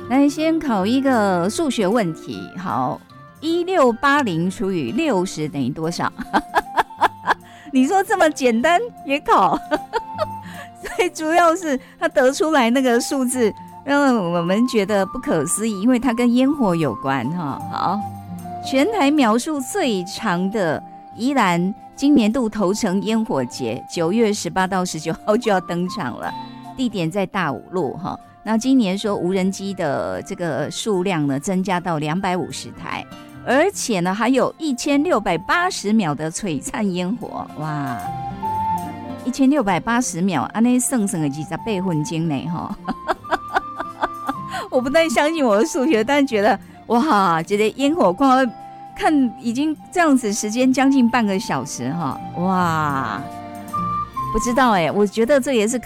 来，先考一个数学问题。好，1680除以60等于多少？你说这么简单也考？最主要是他得出来那个数字让我们觉得不可思议，因为它跟烟火有关哈。好，全台描述最长的宜兰今年度头城烟火节9月18到19号就要登场了，地点在大武路哈。那今年说无人机的这个数量呢增加到250台，而且呢还有1680秒的璀璨烟火，哇！1680秒，安尼算算的28分钟呢哈。我不太相信我的数学，但是觉得哇，这个烟火光看已经这样子时间将近半个小时哈，哇！不知道我觉得这也是